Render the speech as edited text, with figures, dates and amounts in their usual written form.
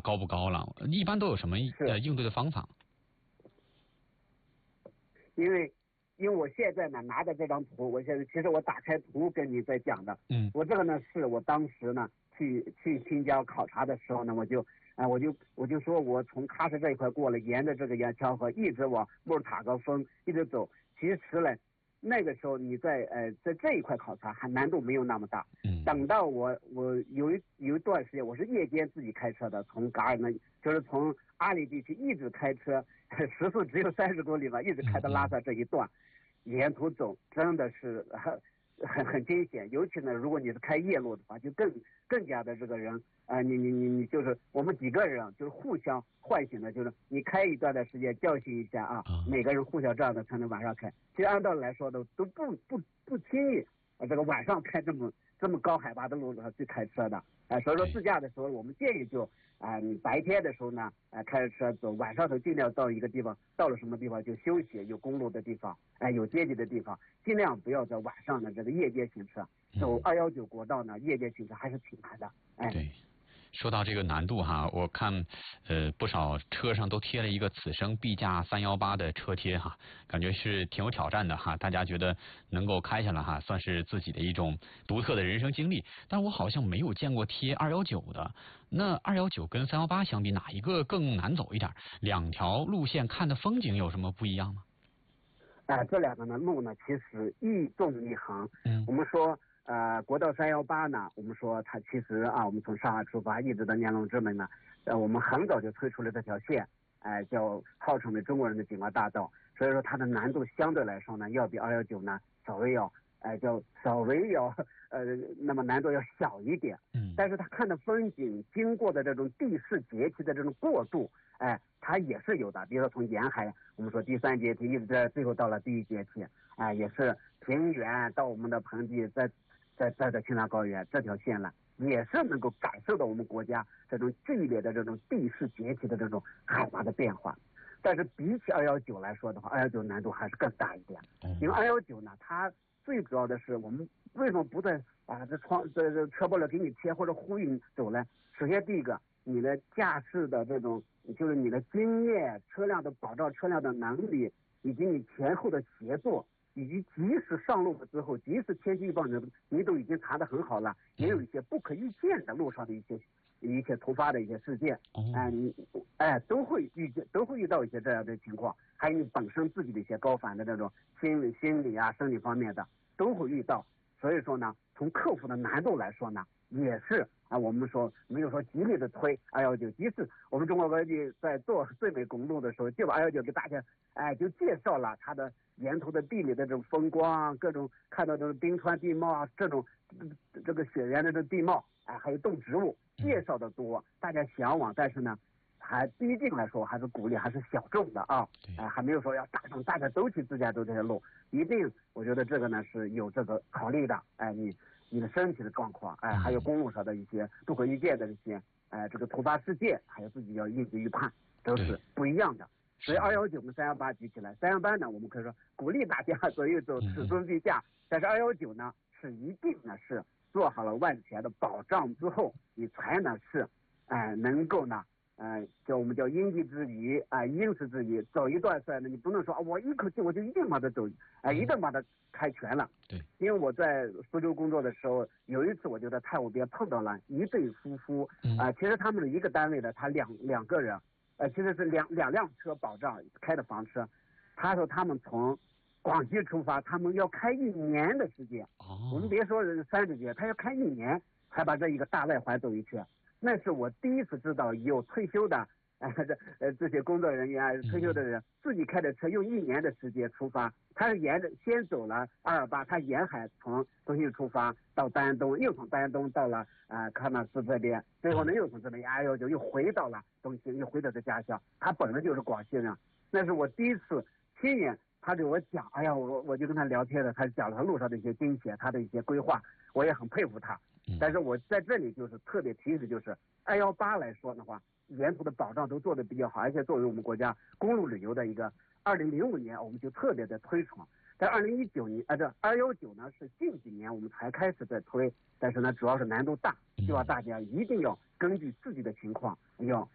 高不高了？一般都有什么应对的方法？ 因为我现在呢拿着这张图，我现在其实我打开图跟你在讲的，我这个呢是我当时呢去新疆考察的时候呢，我就说我从喀什这一块过了，沿着这个盐桥河一直往木尔塔格峰一直走，其实呢那个时候你在这一块考察还难度没有那么大。等到我有一段时间我是夜间自己开车的，从噶尔呢就是从阿里地区一直开车，时速只有30公里吧，一直开到拉萨这一段，沿途走真的是很惊险，尤其呢如果你是开夜路的话，就更加的这个人你就是我们几个人就是互相唤醒的，就是你开一段的时间教训一下啊，每个人互相这样的才能晚上开。其实按道理来说都不轻易这个晚上开这么高海拔的路上去开车的，所以说自驾的时候我们建议就你白天的时候呢开着车走，晚上头尽量到一个地方，到了什么地方就休息，有公路的地方有阶梯的地方，尽量不要在晚上的这个夜间行车。走219国道呢夜间行车还是挺难的。 对，说到这个难度哈，我看不少车上都贴了一个此生必驾318的车贴哈，感觉是挺有挑战的哈。大家觉得能够开下来哈，算是自己的一种独特的人生经历。但我好像没有见过贴219的。那219跟318相比，哪一个更难走一点？两条路线看的风景有什么不一样吗？ 这两个呢路呢其实亦重亦横。我们说国道318呢，我们说它其实我们从上海出发一直到年龙之门呢，我们很早就推出了这条线，叫号称为中国人的景观大道，所以说它的难度相对来说呢，要比219呢稍微要那么难度要小一点。但是它看的风景，经过的这种地势阶梯的这种过渡，它也是有的。比如说从沿海，我们说第3阶梯，一直在最后到了第1阶梯，也是平原到我们的盆地，在青藏高原这条线了，也是能够感受到我们国家这种剧烈的这种地势阶梯的这种海拔的变化。但是比起219来说的话，219难度还是更大一点。因为219呢，它最主要的是我们为什么不在这车玻璃给你贴或者呼吁你走呢？首先第一个，你的驾驶的这种就是你的经验、车辆的保障、车辆的能力，以及你前后的协作，以及及时上路之后，即使天气预报你都已经查得很好了，也有一些不可预见的路上的一些突发的一些事件，都会遇到一些这样的情况，还有你本身自己的一些高反的这种心理生理方面的都会遇到。所以说呢，从克服的难度来说呢，也是我们说没有说极力的推219，即使我们中国国际在做最美公路的时候，就把219给大家就介绍了它的沿途的地理的这种风光，各种看到这种冰川地貌这种这个雪原的这地貌还有动植物介绍的多，大家向往。但是呢，还毕竟来说还是鼓励还是小众的还没有说要大家都去自驾走这些路。一定我觉得这个呢是有这个考虑的。你的身体的状况，还有公路上的一些不可预见的这些这个突发事件，还有自己要应对预判，都是不一样的。所以219跟318比起来，318呢我们可以说鼓励大家走一走，此生必驾，但是219呢是一定呢是做好了万全的保障之后，你才能是能够呢我们叫因地制宜因时制宜，走一段赛呢，你不能说我一口气我就一定把它走一定把它开全了。 对， 因为我在苏州工作的时候，有一次我就在太湖边碰到了一对夫妇其实他们的一个单位的，他两个人其实是两辆车保障开的房车。他说他们从广西出发，他们要开1年的时间。我们别说30节，他要开1年才把这一个大外环走一圈。那是我第一次知道有退休的这些工作人员退休的人自己开的车用1年的时间出发。他是先走了228，他沿海从东西出发到丹东，又从丹东到了喀纳斯这边，最后呢又从这边219又回到了东西，又回到这家乡。他本来就是广西人，那是我第一次亲眼他给我讲，我就跟他聊天的，他讲了他路上的一些惊险，他的一些规划，我也很佩服他。但是我在这里就是特别提示，就是218来说的话，沿途的保障都做得比较好，而且作为我们国家公路旅游的一个2005年我们就特别的推崇。在2019年这219呢是近几年我们才开始在推，但是呢主要是难度大，希望大家一定要根据自己的情况要